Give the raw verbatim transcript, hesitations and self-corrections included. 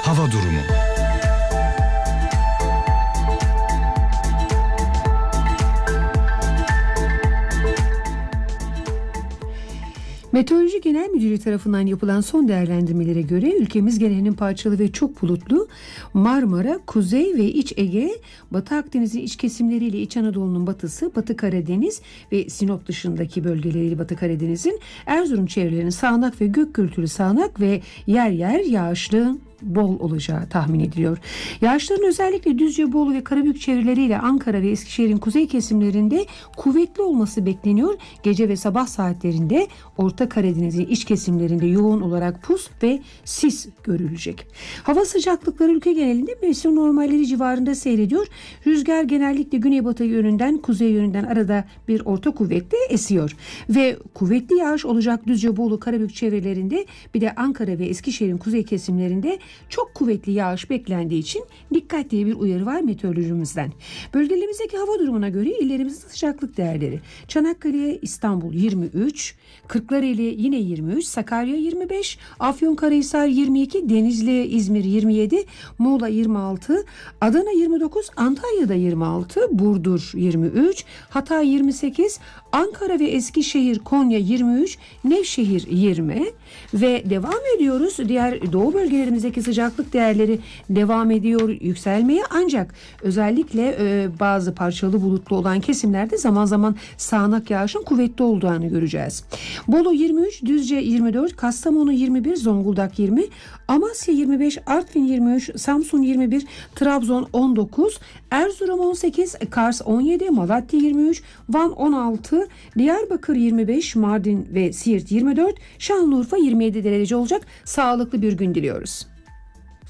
hava durumu. Meteoroloji Genel Müdürlüğü tarafından yapılan son değerlendirmelere göre ülkemiz genelinin parçalı ve çok bulutlu, Marmara, Kuzey ve İç Ege, Batı Akdeniz'in iç kesimleriyle İç Anadolu'nun batısı, Batı Karadeniz ve Sinop dışındaki bölgeleriyle Batı Karadeniz'in, Erzurum çevrelerinin sağanak ve gök gürültülü sağanak ve yer yer yağışlı bol olacağı tahmin ediliyor. Yağışların özellikle Düzce, Bolu ve Karabük çevreleriyle Ankara ve Eskişehir'in kuzey kesimlerinde kuvvetli olması bekleniyor. Gece ve sabah saatlerinde Orta Karadeniz'in iç kesimlerinde yoğun olarak pus ve sis görülecek. Hava sıcaklıkları ülke genelinde mevsim normalleri civarında seyrediyor. Rüzgar genellikle güneybatı yönünden kuzey yönünden arada bir orta kuvvetle esiyor. Ve kuvvetli yağış olacak Düzce, Bolu, Karabük çevrelerinde, bir de Ankara ve Eskişehir'in kuzey kesimlerinde çok kuvvetli yağış beklendiği için dikkat diye bir uyarı var meteorolojimizden. Bölgelerimizdeki hava durumuna göre illerimizin sıcaklık değerleri: Çanakkale, İstanbul yirmi üç, Kırklareli yine yirmi üç, Sakarya yirmi beş, Afyonkarahisar yirmi iki, Denizli, İzmir yirmi yedi, Muğla yirmi altı, Adana yirmi dokuz, Antalya'da yirmi altı, Burdur yirmi üç, Hatay yirmi sekiz, Ankara ve Eskişehir, Konya yirmi üç, Nevşehir yirmi ve devam ediyoruz. Diğer doğu bölgelerimizdeki sıcaklık değerleri devam ediyor yükselmeye, ancak özellikle e, bazı parçalı bulutlu olan kesimlerde zaman zaman sağanak yağışın kuvvetli olduğunu göreceğiz. Bolu yirmi üç, Düzce yirmi dört, Kastamonu yirmi bir, Zonguldak yirmi, Amasya yirmi beş, Artvin yirmi üç, Samsun yirmi bir, Trabzon on dokuz, Erzurum on sekiz, Kars on yedi, Malatya yirmi üç, Van on altı, Diyarbakır yirmi beş, Mardin ve Siirt yirmi dört, Şanlıurfa yirmi yedi derece olacak. Sağlıklı bir gün diliyoruz.